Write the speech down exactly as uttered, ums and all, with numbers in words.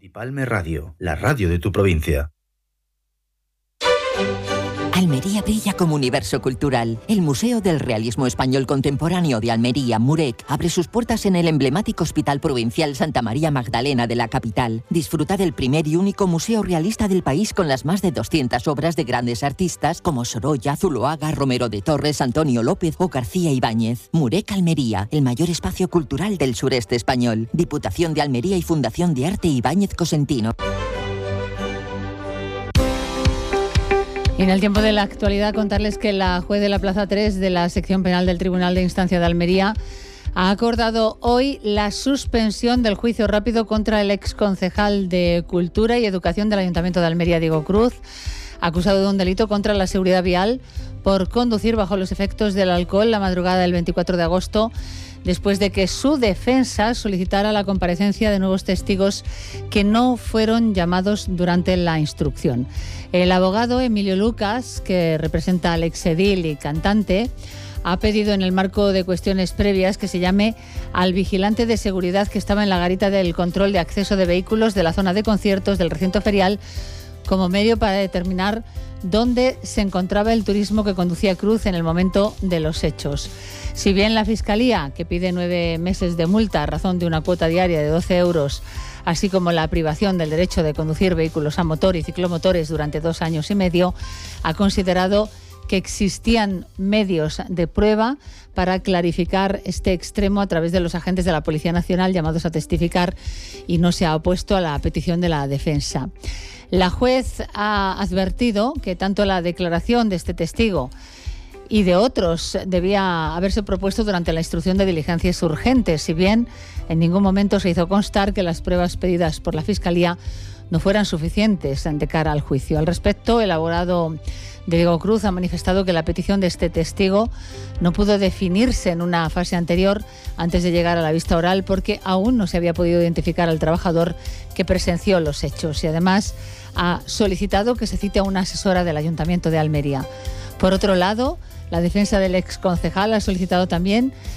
Palme Radio, la radio de tu provincia. Almería brilla como universo cultural. El Museo del Realismo Español Contemporáneo de Almería, Murec, abre sus puertas en el emblemático Hospital Provincial Santa María Magdalena de la capital. Disfruta del primer y único museo realista del país con las más de doscientas obras de grandes artistas como Sorolla, Zuloaga, Romero de Torres, Antonio López o García Ibáñez. Murec Almería, el mayor espacio cultural del sureste español. Diputación de Almería y Fundación de Arte Ibáñez Cosentino. Y en el tiempo de la actualidad, contarles que la juez de la Plaza tres de la sección penal del Tribunal de Instancia de Almería ha acordado hoy la suspensión del juicio rápido contra el exconcejal de Cultura y Educación del Ayuntamiento de Almería, Diego Cruz, acusado de un delito contra la seguridad vial por conducir bajo los efectos del alcohol la madrugada del veinticuatro de agosto, después de que su defensa solicitara la comparecencia de nuevos testigos que no fueron llamados durante la instrucción. El abogado Emilio Lucas, que representa al exedil y cantante, ha pedido en el marco de cuestiones previas que se llame al vigilante de seguridad que estaba en la garita del control de acceso de vehículos de la zona de conciertos del recinto ferial como medio para determinar dónde se encontraba el turismo que conducía Cruz en el momento de los hechos. Si bien la Fiscalía, que pide nueve meses de multa a razón de una cuota diaria de doce euros, así como la privación del derecho de conducir vehículos a motor y ciclomotores durante dos años y medio, ha considerado que existían medios de prueba para clarificar este extremo a través de los agentes de la Policía Nacional llamados a testificar y no se ha opuesto a la petición de la defensa. La juez ha advertido que tanto la declaración de este testigo y de otros debía haberse propuesto durante la instrucción de diligencias urgentes, si bien en ningún momento se hizo constar que las pruebas pedidas por la Fiscalía no fueran suficientes de cara al juicio. Al respecto, el abogado de Diego Cruz ha manifestado que la petición de este testigo no pudo definirse en una fase anterior antes de llegar a la vista oral porque aún no se había podido identificar al trabajador que presenció los hechos y además ha solicitado que se cite a una asesora del Ayuntamiento de Almería. Por otro lado, la defensa del exconcejal ha solicitado también